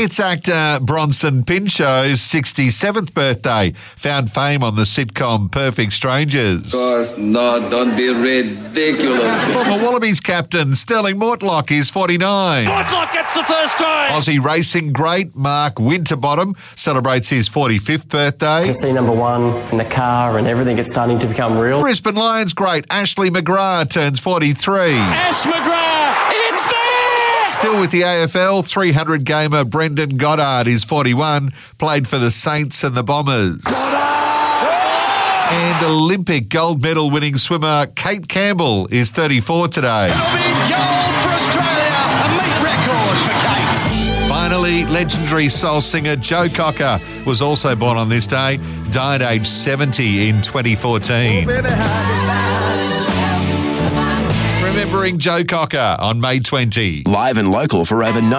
It's actor Bronson Pinchot's 67th birthday. Found fame on the sitcom Perfect Strangers. Of course not. Don't be ridiculous. Former Wallabies captain Sterling Mortlock is 49. Mortlock gets the first try. Aussie racing great Mark Winterbottom celebrates his 45th birthday. To see number one in the car and everything, it's starting to become real. Brisbane Lions great Ashley McGrath turns 43. Ash McGrath, it's there! Still with the AFL, 300 gamer Brendan Goddard is 41, played for the Saints and the Bombers. And Olympic gold medal winning swimmer Kate Campbell is 34 today. It'll be gold for Australia, a meat record for Kate. Finally, legendary soul singer Joe Cocker was also born on this day, died aged 70 in 2014. Remembering Joe Cocker on May 20. Live and local for over